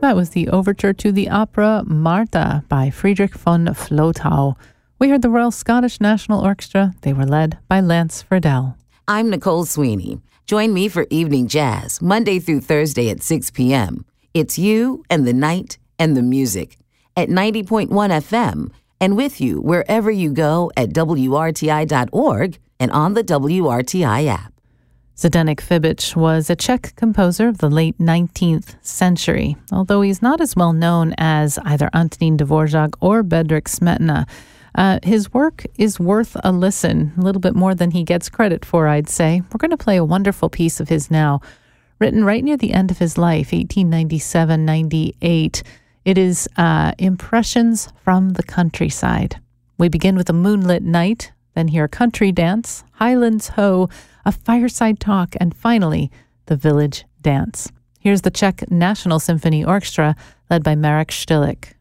that was the overture to the opera Martha by Friedrich von Flotow. We heard the Royal Scottish National Orchestra. They were led by Lance Friedel. I'm Nicole Sweeney. Join me for Evening Jazz, Monday through Thursday at 6 p.m. It's you and the night and the music at 90.1 FM and with you wherever you go at WRTI.org and on the WRTI app. Zdeněk Fibic was a Czech composer of the late 19th century, although he's not as well known as either Antonín Dvořák or Bedřich Smetana. His work is worth a listen, a little bit more than he gets credit for, I'd say. We're going to play a wonderful piece of his now, written right near the end of his life, 1897-98. It is Impressions from the Countryside. We begin with a moonlit night, then hear a country dance, Highlands Ho, a fireside talk, and finally, the village dance. Here's the Czech National Symphony Orchestra, led by Marek Štilik.